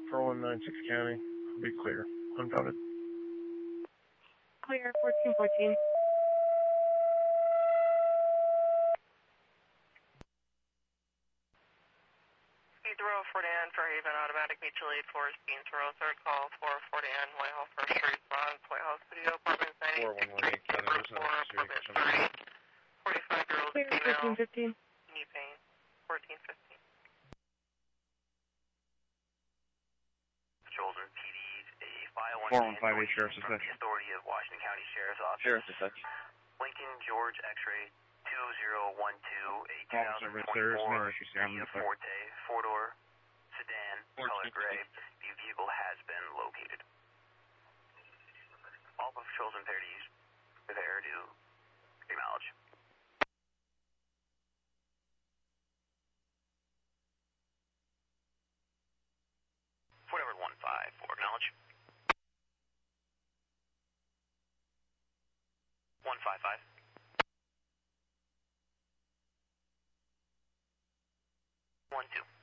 4196 County. I'll be clear. Unfounded. Clear, 1414. Heathrow, Fort Anne, Fairhaven, automatic mutual aid, Forest, Beansboro, third call, 4, Fort Anne, Whitehall, first response, Whitehall Studio, apartment 96, 4, apartment 3, 45-year-old Clear, female, 1415. knee pain, 1415. Children PD's a 501 Sheriff's from the authority of Washington County Sheriff's Office. Sheriff's Dispatch. Lincoln George X-ray 2012, a Officer 2024 Reserve, Kia Forte, four-door sedan, color gray. The vehicle has been located. All patrols and parties prepare to acknowledge. Fort Edward 154, acknowledge. 155. 1-2.